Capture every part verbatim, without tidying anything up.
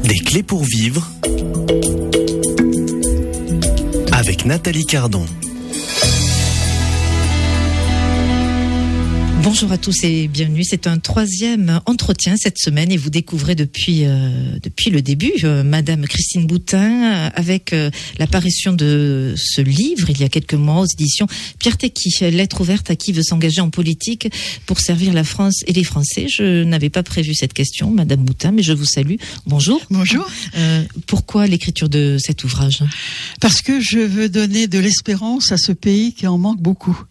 Des clés pour vivre avec Nathalie Cardon. Bonjour à tous et bienvenue. C'est un troisième entretien cette semaine et vous découvrez depuis euh, depuis le début euh, Madame Christine Boutin avec euh, l'apparition de ce livre il y a quelques mois aux éditions Pierre Tecky, Lettre ouverte à qui veut s'engager en politique pour servir la France et les Français. Je n'avais pas prévu cette question, Madame Boutin, mais je vous salue. Bonjour. Bonjour. Euh, pourquoi l'écriture de cet ouvrage ? Parce que je veux donner de l'espérance à ce pays qui en manque beaucoup.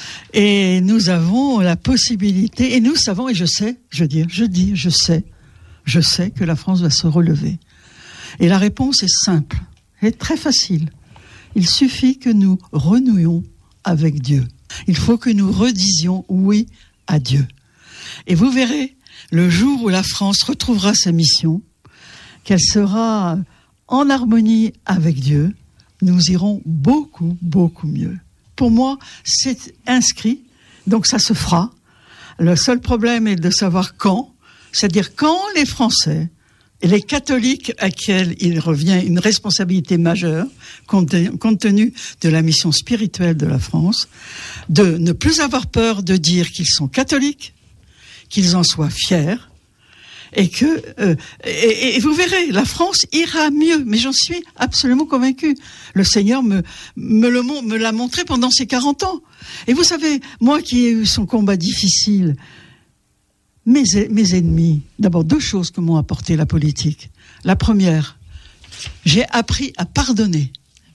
Et nous avons la possibilité, et nous savons, et je sais, je veux dire, je dis, je sais, je sais que la France va se relever. Et la réponse est simple, elle est très facile. Il suffit que nous renouions avec Dieu. Il faut que nous redisions oui à Dieu. Et vous verrez, le jour où la France retrouvera sa mission, qu'elle sera en harmonie avec Dieu, nous irons beaucoup, beaucoup mieux. Pour moi, c'est inscrit, donc ça se fera. Le seul problème est de savoir quand, c'est-à-dire quand les Français et les catholiques à qui il revient une responsabilité majeure, compte tenu de la mission spirituelle de la France, de ne plus avoir peur de dire qu'ils sont catholiques, qu'ils en soient fiers, et que euh, et, et vous verrez, la France ira mieux, mais j'en suis absolument convaincue. Le Seigneur me me le me l'a montré pendant ces quarante ans. Et vous savez, moi qui ai eu son combat difficile, mes mes ennemis, d'abord deux choses que m'ont apporté la politique. La première, j'ai appris à pardonner.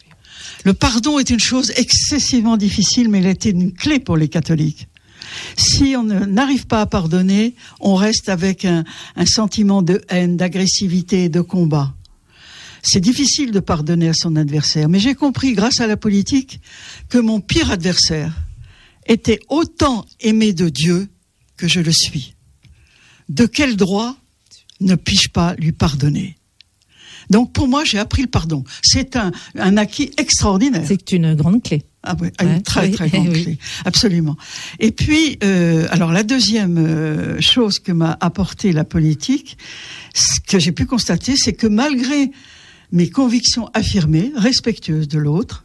Le pardon est une chose excessivement difficile, mais elle a été une clé pour les catholiques. Si on n'arrive pas à pardonner, on reste avec un, un sentiment de haine, d'agressivité et de combat. C'est difficile de pardonner à son adversaire, mais j'ai compris, grâce à la politique, que mon pire adversaire était autant aimé de Dieu que je le suis. De quel droit ne puis-je pas lui pardonner ? Donc pour moi, j'ai appris le pardon. C'est un, un acquis extraordinaire. C'est une grande clé. Ah oui, une ouais, très très oui, grande oui. clé, absolument. Et puis, euh, alors la deuxième euh, chose que m'a apporté la politique, ce que j'ai pu constater, c'est que malgré mes convictions affirmées, respectueuses de l'autre,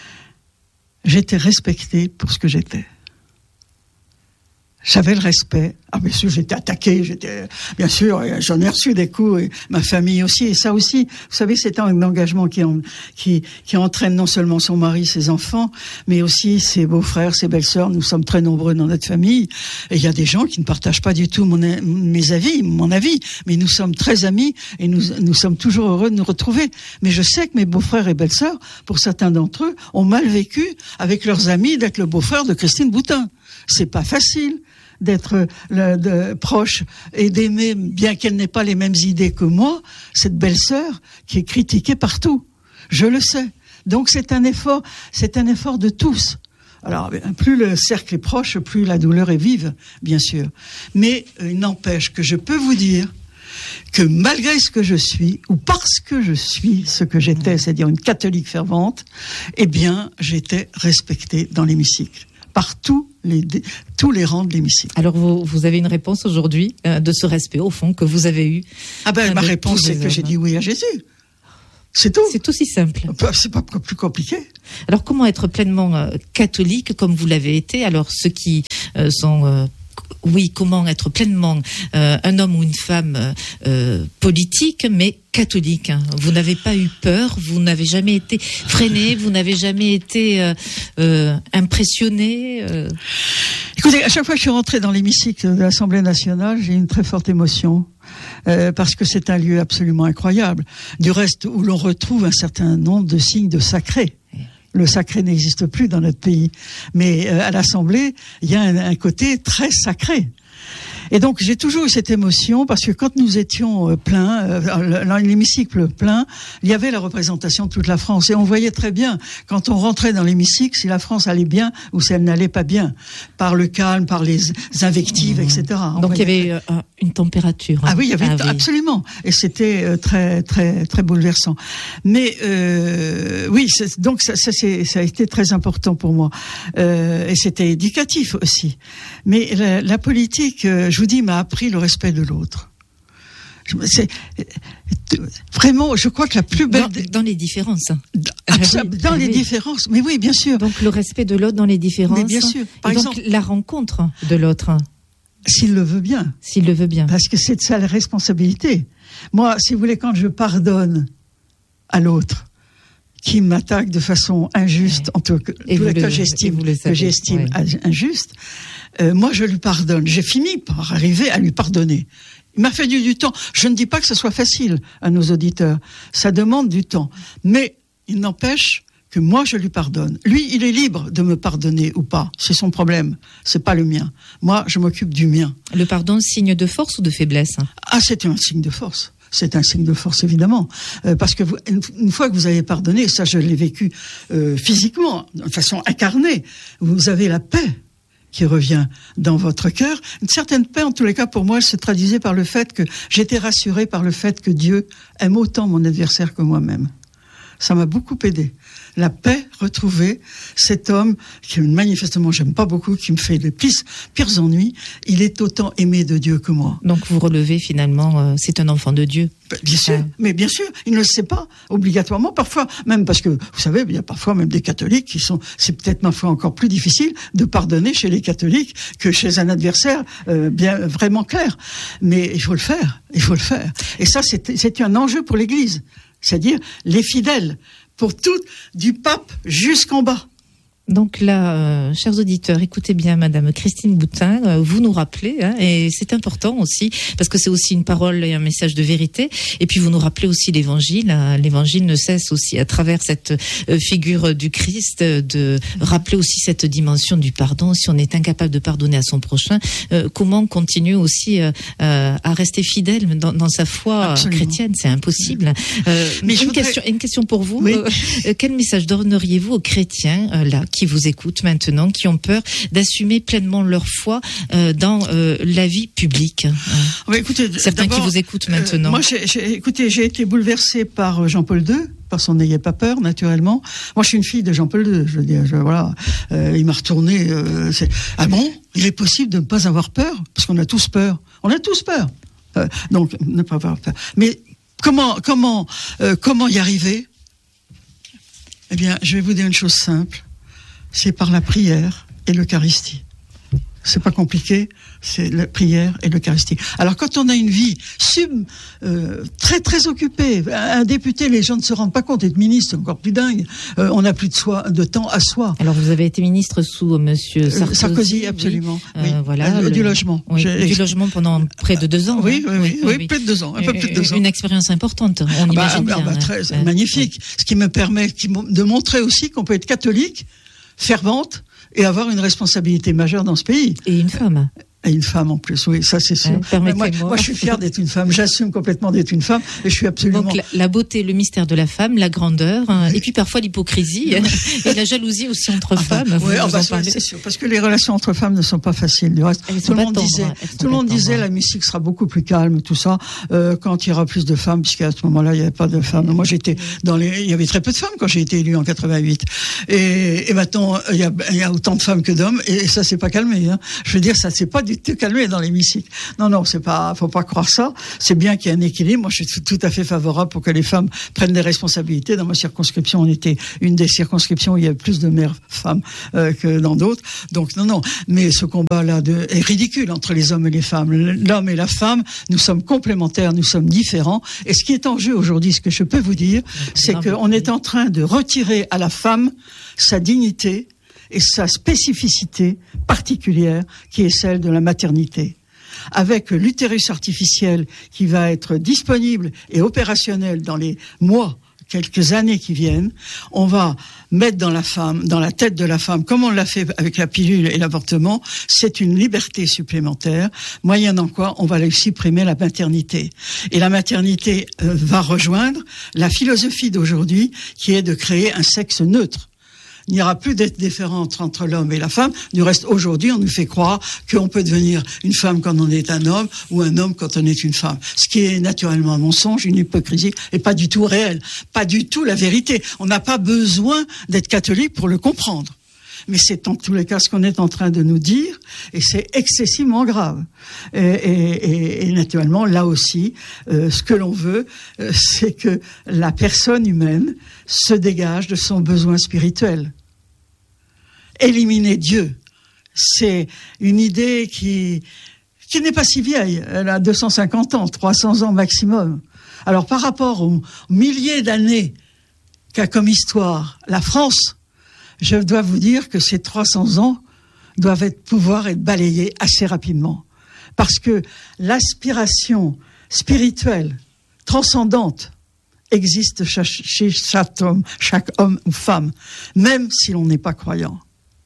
j'étais respectée pour ce que j'étais. J'avais le respect. Ah, bien sûr, j'étais attaqué, j'étais, bien sûr, j'en ai reçu des coups, et ma famille aussi, et ça aussi. Vous savez, c'est un engagement qui, en, qui, qui entraîne non seulement son mari, ses enfants, mais aussi ses beaux-frères, ses belles-sœurs. Nous sommes très nombreux dans notre famille. Et il y a des gens qui ne partagent pas du tout mon, mes avis, mon avis, mais nous sommes très amis, et nous, nous sommes toujours heureux de nous retrouver. Mais je sais que mes beaux-frères et belles-sœurs, pour certains d'entre eux, ont mal vécu avec leurs amis d'être le beau-frère de Christine Boutin. C'est pas facile d'être le, de, proche et d'aimer, bien qu'elle n'ait pas les mêmes idées que moi, cette belle-sœur qui est critiquée partout. Je le sais. Donc c'est un effort, c'est un effort de tous. Alors, plus le cercle est proche, plus la douleur est vive, bien sûr. Mais il n'empêche que je peux vous dire que malgré ce que je suis, ou parce que je suis ce que j'étais, c'est-à-dire une catholique fervente, eh bien, j'étais respectée dans l'hémicycle. Par tous les, tous les rangs de l'hémicycle. Alors, vous, vous avez une réponse aujourd'hui euh, de ce respect, au fond, que vous avez eu. Ah ben, ma réponse, c'est que j'ai dit oui à Jésus. C'est tout. C'est aussi simple. C'est pas plus compliqué. Alors, comment être pleinement euh, catholique, comme vous l'avez été ? Alors, ceux qui euh, sont... Euh, oui, comment être pleinement euh, un homme ou une femme euh, politique, mais catholique. Hein. Vous n'avez pas eu peur, vous n'avez jamais été freiné, vous n'avez jamais été euh, euh, impressionné. Euh... Écoutez, à chaque fois que je suis rentrée dans l'hémicycle de l'Assemblée nationale, j'ai une très forte émotion. Euh, parce que c'est un lieu absolument incroyable. Du reste, où l'on retrouve un certain nombre de signes de sacré. Le sacré n'existe plus dans notre pays. Mais euh, à l'Assemblée, il y a un, un côté très sacré. Et donc, j'ai toujours eu cette émotion parce que quand nous étions euh, pleins, euh, l'hémicycle plein, il y avait la représentation de toute la France. Et on voyait très bien, quand on rentrait dans l'hémicycle, si la France allait bien ou si elle n'allait pas bien. Par le calme, par les invectives, mmh. et cetera. On donc, il y avait euh, une température. Ah oui, il y avait, ah, absolument. Oui. Et c'était euh, très, très, très bouleversant. Mais, euh, oui, c'est, donc, ça, ça, c'est, ça a été très important pour moi. Euh, et c'était éducatif aussi. Mais la, la politique, euh, je vous dis, m'a appris le respect de l'autre. C'est, vraiment, je crois que la plus belle... Dans, dans les différences. Absol- dans ah, les oui. différences, mais oui, bien sûr. Donc le respect de l'autre dans les différences. Mais bien sûr. Par et exemple, donc la rencontre de l'autre. S'il le veut bien. S'il le veut bien. Parce que c'est de ça la responsabilité. Moi, si vous voulez, quand je pardonne à l'autre, qui m'attaque de façon injuste, ouais. en tout cas, que j'estime, que j'estime ouais. injuste, euh, moi je lui pardonne. J'ai fini par arriver à lui pardonner. Il m'a fallu du temps. Je ne dis pas que ce soit facile à nos auditeurs. Ça demande du temps. Mais il n'empêche que moi je lui pardonne. Lui, il est libre de me pardonner ou pas. C'est son problème. C'est pas le mien. Moi, je m'occupe du mien. Le pardon, signe de force ou de faiblesse ? Ah, c'est un signe de force. C'est un signe de force, évidemment. Euh, parce que vous, une, une fois que vous avez pardonné, ça je l'ai vécu euh, physiquement, de façon incarnée, vous avez la paix qui revient dans votre cœur. Une certaine paix, en tous les cas, pour moi, elle se traduisait par le fait que j'étais rassuré par le fait que Dieu aime autant mon adversaire que moi-même. Ça m'a beaucoup aidé. La paix retrouvée, cet homme, que manifestement j'aime pas beaucoup, qui me fait les pires, pires ennuis, il est autant aimé de Dieu que moi. Donc vous relevez finalement, euh, c'est un enfant de Dieu. Bien sûr, ouais. mais bien sûr, il ne le sait pas, obligatoirement, parfois, même parce que, vous savez, il y a parfois même des catholiques qui sont, c'est peut-être ma foi encore plus difficile de pardonner chez les catholiques que chez un adversaire euh, bien vraiment clair. Mais il faut le faire, il faut le faire. Et ça, c'est, c'est un enjeu pour l'Église. C'est-à-dire les fidèles, pour tout, du pape jusqu'en bas. Donc là, euh, chers auditeurs, écoutez bien, Madame Christine Boutin, euh, vous nous rappelez, hein, et c'est important aussi, parce que c'est aussi une parole et un message de vérité, et puis vous nous rappelez aussi l'Évangile. Hein, l'Évangile ne cesse aussi, à travers cette euh, figure du Christ, euh, de rappeler aussi cette dimension du pardon. Si on est incapable de pardonner à son prochain, euh, comment continuer aussi euh, euh, à rester fidèle dans, dans sa foi Absolument. chrétienne ? C'est impossible. Euh, Mais une, voudrais... question, une question pour vous. Oui. Euh, quel message donneriez-vous aux chrétiens, euh, là, qui vous écoutent maintenant, qui ont peur d'assumer pleinement leur foi euh, dans euh, la vie publique. Ouais, écoutez, certains qui vous écoutent maintenant. Euh, moi, j'ai, j'ai, écoutez, j'ai été bouleversée par Jean-Paul deux, par son N'ayez pas peur, naturellement. Moi, je suis une fille de Jean-Paul deux. Je veux dire, je, voilà, euh, il m'a retourné. Euh, c'est... Ah bon, il est possible de ne pas avoir peur, parce qu'on a tous peur. On a tous peur. Euh, donc, ne pas avoir peur. Mais comment, comment, euh, comment y arriver ? Eh bien, je vais vous dire une chose simple. C'est par la prière et l'Eucharistie. C'est pas compliqué, c'est la prière et l'Eucharistie. Alors quand on a une vie sub, euh, très très occupée, un député, les gens ne se rendent pas compte, être ministre, encore plus dingue, euh, on n'a plus de, soi, de temps à soi. Alors vous avez été ministre sous Monsieur Sarkozy. Euh, Sarkozy, absolument. Oui. Oui. Euh, voilà, euh, le, du logement. Oui, J'ai... Du logement pendant près de deux ans. Oui, hein. oui, oui, oui, oui, oui, plus de deux ans, un peu plus de deux ans. Une expérience importante, on ah bah, imagine ah bah, bien. Très, hein. Magnifique. Ouais. Ce qui me permet de montrer aussi qu'on peut être catholique, fervente, et avoir une responsabilité majeure dans ce pays. Et une femme. Et une femme en plus, oui, ça c'est sûr. Euh, moi, moi, je suis fière d'être une femme. J'assume complètement d'être une femme, et je suis absolument. Donc la, la beauté, le mystère de la femme, la grandeur, hein, et puis parfois l'hypocrisie et la jalousie aussi entre ah femmes. Bah, oui, oh bah, c'est sûr, parce que les relations entre femmes ne sont pas faciles. Du reste, tout le monde disait, tout le monde disait, la musique sera beaucoup plus calme, tout ça, euh, quand il y aura plus de femmes, puisqu'à ce moment-là, il n'y avait pas de femmes. Moi, j'étais dans les, il y avait très peu de femmes quand j'ai été élue en quatre-vingt-huit, et, et maintenant, il y a, il y a autant de femmes que d'hommes, et ça s'est pas calmé. Hein. Je veux dire, ça s'est pas du tout calmé dans les Non, non, c'est pas, faut pas croire ça. C'est bien qu'il y ait un équilibre. Moi, je suis tout à fait favorable pour que les femmes prennent des responsabilités. Dans ma circonscription, on était une des circonscriptions où il y avait plus de mères femmes euh, que dans d'autres. Donc, non, non. Mais ce combat-là de, est ridicule entre les hommes et les femmes. L'homme et la femme, nous sommes complémentaires, nous sommes différents. Et ce qui est en jeu aujourd'hui, ce que je peux vous dire, c'est qu'on est en train de retirer à la femme sa dignité et sa spécificité particulière, qui est celle de la maternité. Avec l'utérus artificiel qui va être disponible et opérationnel dans les mois, quelques années qui viennent, on va mettre dans la femme, dans la tête de la femme, comme on l'a fait avec la pilule et l'avortement, c'est une liberté supplémentaire, moyennant quoi on va lui supprimer la maternité. Et la maternité euh, va rejoindre la philosophie d'aujourd'hui, qui est de créer un sexe neutre. Il n'y aura plus d'être différente entre l'homme et la femme. Du reste, aujourd'hui, on nous fait croire qu'on peut devenir une femme quand on est un homme ou un homme quand on est une femme. Ce qui est naturellement un mensonge, une hypocrisie et pas du tout réel. Pas du tout la vérité. On n'a pas besoin d'être catholique pour le comprendre. mais c'est en tous les cas ce qu'on est en train de nous dire, et c'est excessivement grave. Et, et, et, et naturellement, là aussi, euh, ce que l'on veut, euh, c'est que la personne humaine se dégage de son besoin spirituel. Éliminer Dieu, c'est une idée qui qui n'est pas si vieille. Elle a deux cent cinquante ans, trois cents ans maximum. Alors par rapport aux milliers d'années qu'a comme histoire la France, je dois vous dire que ces trois cents ans doivent être, pouvoir être balayés assez rapidement. Parce que l'aspiration spirituelle, transcendante, existe chez chaque homme, chaque homme ou femme, même si l'on n'est pas croyant.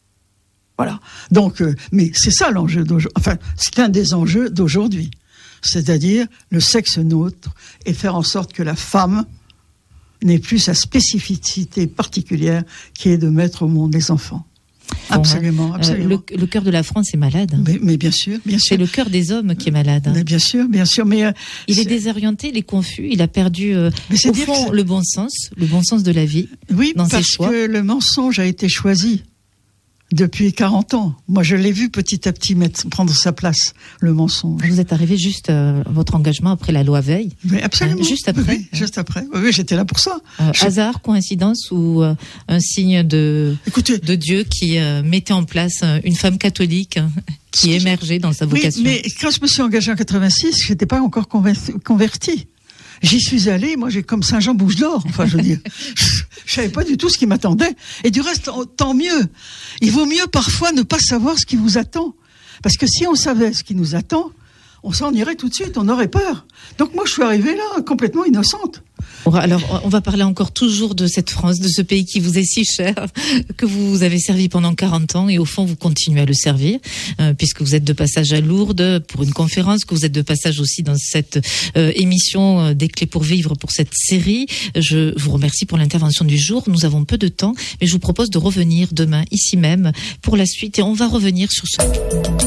Voilà. Donc, euh, mais c'est ça l'enjeu d'aujourd'hui. Enfin, c'est un des enjeux d'aujourd'hui. C'est-à-dire le sexe neutre et faire en sorte que la femme n'ait plus sa spécificité particulière qui est de mettre au monde les enfants. Bon, absolument, absolument. Euh, le, le cœur de la France est malade. Mais, mais bien sûr, bien sûr. C'est le cœur des hommes qui est malade. Mais bien sûr, bien sûr. Mais euh, il c'est... est désorienté, il est confus, il a perdu euh, au fond que le bon sens, le bon sens de la vie. Oui, dans parce ses choix. que le mensonge a été choisi. Depuis quarante ans. Moi, je l'ai vu petit à petit mettre, prendre sa place, le mensonge. Vous êtes arrivé juste euh, votre engagement après la loi Veil. Oui, absolument. Euh, juste après. Oui, juste après. Oui, oui, j'étais là pour ça. Euh, je... Hasard, coïncidence ou euh, un signe de, Écoutez, de Dieu qui euh, mettait en place euh, une femme catholique hein, qui émergeait dans sa vocation. Oui, mais quand je me suis engagé en quatre-vingt-six, je n'étais pas encore converti. J'y suis allé, moi j'ai comme Saint Jean bouche d'or, enfin je veux dire, je, je savais pas du tout ce qui m'attendait. Et du reste, tant mieux. Il vaut mieux parfois ne pas savoir ce qui vous attend. Parce que si on savait ce qui nous attend, on s'en irait tout de suite, on aurait peur. Donc moi je suis arrivée là, complètement innocente. Alors, on va parler encore toujours de cette France, de ce pays qui vous est si cher, que vous avez servi pendant quarante ans et au fond, vous continuez à le servir, euh, puisque vous êtes de passage à Lourdes pour une conférence, que vous êtes de passage aussi dans cette euh, émission euh, des clés pour vivre pour cette série. Je vous remercie pour l'intervention du jour. Nous avons peu de temps, mais je vous propose de revenir demain, ici même, pour la suite et on va revenir sur ce...